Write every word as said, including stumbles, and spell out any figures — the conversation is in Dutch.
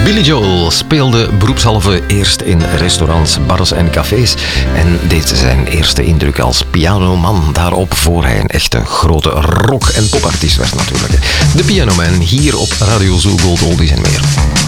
Billy Joel speelde beroepshalve eerst in restaurants, bars en cafés en deed zijn eerste indruk als pianoman daarop voor hij een echte grote rock- en popartiest werd natuurlijk. De Pianoman hier op Radio Zoo Gold Oldies en meer.